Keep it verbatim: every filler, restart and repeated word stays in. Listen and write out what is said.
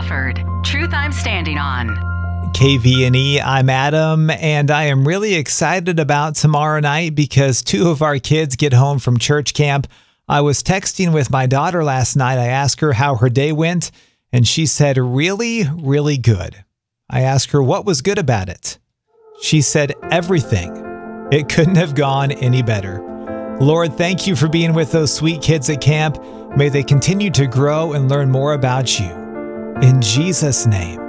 Crawford. Truth I'm standing on. K V N E, I'm Adam, and I am really excited about tomorrow night because two of our kids get home from church camp. I was texting with my daughter last night. I asked her how her day went, and she said, really, really good. I asked her what was good about it. She said, everything. It couldn't have gone any better. Lord, thank you for being with those sweet kids at camp. May they continue to grow and learn more about you. In Jesus' name.